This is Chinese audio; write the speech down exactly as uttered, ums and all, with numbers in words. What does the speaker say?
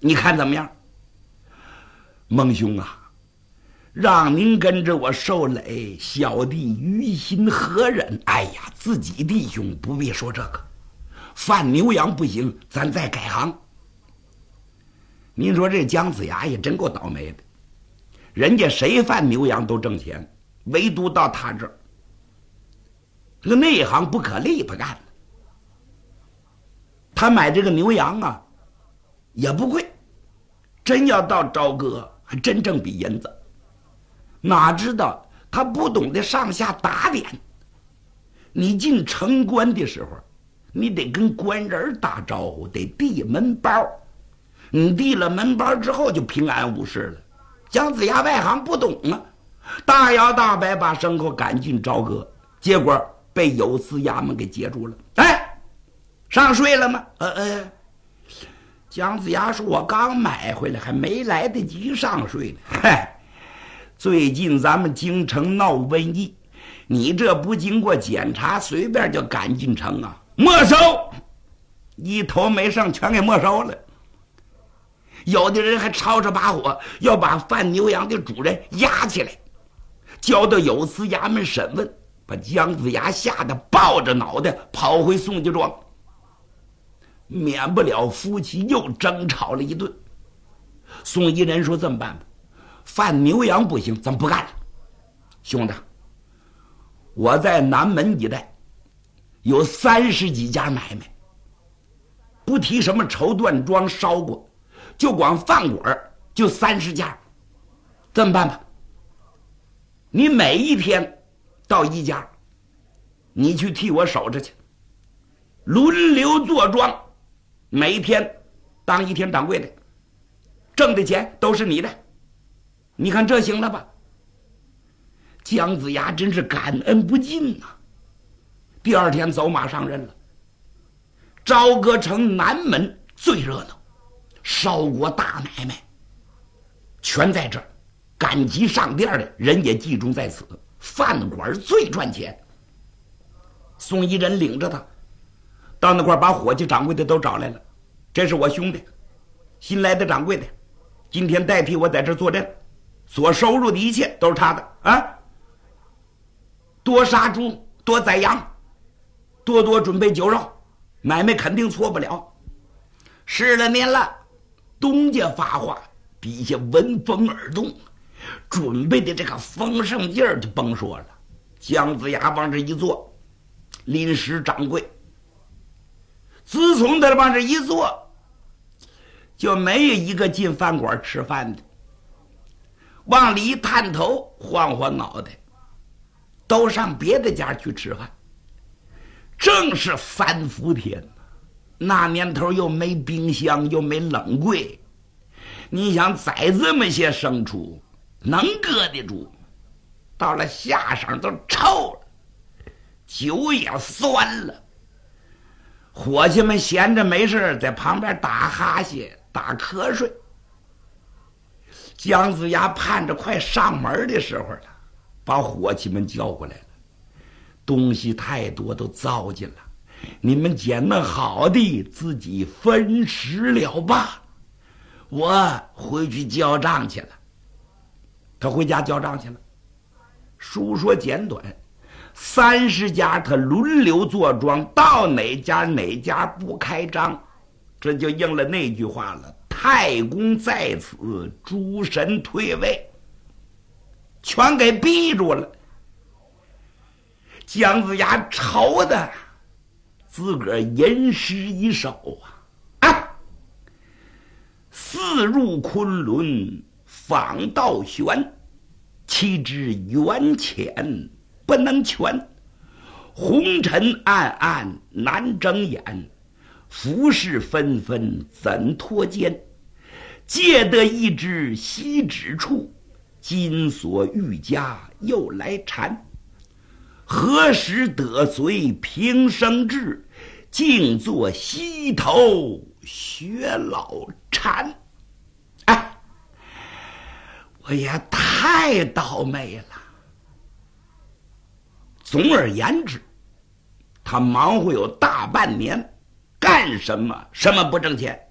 你看怎么样？孟兄啊，让您跟着我受累，小弟于心何忍？哎呀，自己弟兄不必说这个，贩牛羊不行，咱再改行。您说这姜子牙也真够倒霉的，人家谁贩牛羊都挣钱，唯独到他这儿，这个那一行不可立不干了。他买这个牛羊啊，也不贵，真要到朝歌，还真挣笔银子。哪知道他不懂得上下打点。你进城关的时候，你得跟官人打招呼，得递门包。你递了门包之后，就平安无事了。姜子牙外行不懂啊，大摇大摆把牲口赶进朝歌，结果被有司衙门给截住了。哎，上税了吗？呃呃，姜子牙说：“我刚买回来，还没来得及上税呢。”嗨，最近咱们京城闹瘟疫，你这不经过检查，随便就赶进城啊？没收，一头没剩，全给没收了。有的人还吵着把火，要把贩牛羊的主人押起来，交到有司衙门审问，把姜子牙吓得抱着脑袋跑回宋家庄。免不了夫妻又争吵了一顿。宋一人说：“这么办吧，贩牛羊不行，咱不干了。兄弟，我在南门一带有三十几家买卖，不提什么绸缎庄烧过，就光饭馆就三十家。这么办吧，你每一天到一家，你去替我守着去，轮流坐庄，每一天当一天掌柜的，挣的钱都是你的。你看这行了吧？”姜子牙真是感恩不尽啊！第二天走马上任了。朝歌城南门最热闹，烧锅大买卖全在这儿，赶集上店的人也集中在此，饭馆最赚钱。宋一人领着他到那块，把伙计掌柜的都找来了。这是我兄弟，新来的掌柜的，今天代替我在这坐镇，所收入的一切都是他的啊！多杀猪，多宰羊，多多准备酒肉，买卖肯定错不了。是了您了。东家发话，底下闻风而动，准备的这个丰盛劲儿就甭说了。姜子牙往这一坐，临时掌柜。自从他往这一坐，就没有一个进饭馆吃饭的，往里一探头，晃晃脑袋，都上别的家去吃饭。正是三伏天，那年头又没冰箱，又没冷柜，你想宰这么些牲畜，能搁得住？到了下晌都臭了，酒也酸了。伙计们闲着没事在旁边打哈欠打瞌睡。姜子牙盼着快上门的时候了，把伙计们叫过来了。东西太多都糟践了，你们捡那好的自己分食了吧，我回去交账去了。他回家交账去了。书说简短，三十家他轮流坐庄，到哪家哪家不开张，这就应了那句话了：太公在此，诸神退位，全给逼住了。姜子牙愁的自个儿吟诗一首啊啊！四入昆仑访道玄，岂知缘浅不能全，红尘暗暗难睁眼，浮世纷纷怎脱间？借得一只锡纸处，金锁玉枷又来缠。何时得随平生志，静坐溪头学老禅。哎，我也太倒霉了。总而言之，他忙活有大半年，干什么什么不挣钱。